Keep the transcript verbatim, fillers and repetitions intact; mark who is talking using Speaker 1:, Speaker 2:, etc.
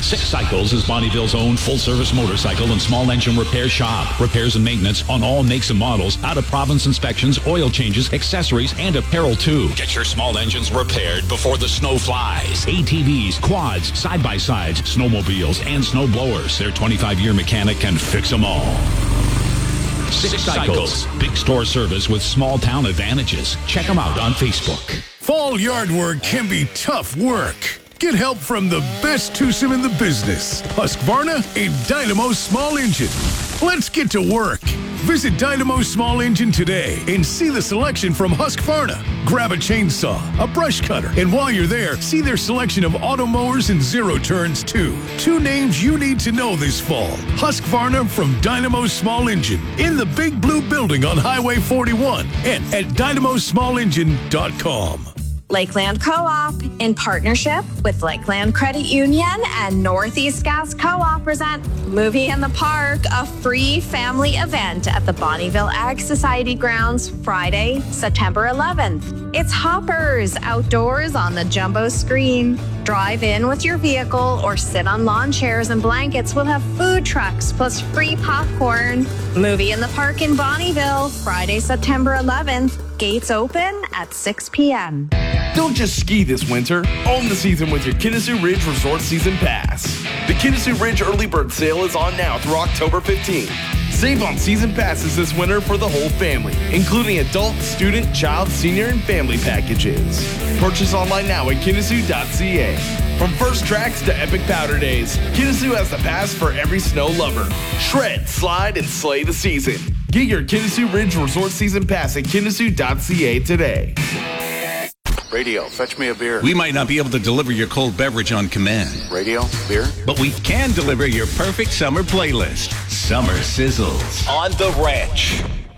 Speaker 1: Six Cycles is Bonnyville's own full-service motorcycle and small engine repair shop. Repairs and maintenance on all makes and models, out-of-province inspections, oil changes, accessories, and apparel too. Get your small engines repaired before the snow flies. A T Vs, quads, side-by-sides, snowmobiles, and snow blowers. Their twenty-five-year mechanic can fix them all. Six Cycles. Big store service with small town advantages. Check them out on Facebook.
Speaker 2: Fall yard work can be tough work. Get help from the best twosome in the business, Husqvarna and Dynamo Small Engine. Let's get to work. Visit Dynamo Small Engine today and see the selection from Husqvarna. Grab a chainsaw, a brush cutter, and while you're there, see their selection of auto mowers and zero turns too. Two names you need to know this fall. Husqvarna from Dynamo Small Engine in the Big Blue Building on Highway forty-one and at dynamo small engine dot com.
Speaker 3: Lakeland Co-op, in partnership with Lakeland Credit Union and Northeast Gas Co-op, present Movie in the Park, a free family event at the Bonnyville Ag Society grounds Friday, September eleventh. It's Hoppers outdoors on the jumbo screen. Drive in with your vehicle or sit on lawn chairs and blankets. We'll have food trucks plus free popcorn. Movie in the Park in Bonnyville, Friday, September eleventh. Gates open at six p.m.
Speaker 4: Don't just ski this winter. Own the season with your Kinnison Ridge Resort Season Pass. The Kinnison Ridge Early Bird Sale is on now through October fifteenth. Save on season passes this winter for the whole family, including adult, student, child, senior, and family packages. Purchase online now at Kinnison dot c a. From first tracks to epic powder days, Kinnison has the pass for every snow lover. Shred, slide, and slay the season. Get your Kinnison Ridge Resort Season Pass at Kinnison dot c a today.
Speaker 5: Radio, fetch me a beer.
Speaker 6: We might not be able to deliver your cold beverage on command.
Speaker 5: Radio, beer.
Speaker 6: But we can deliver your perfect summer playlist. Summer Sizzles.
Speaker 5: On the Ranch.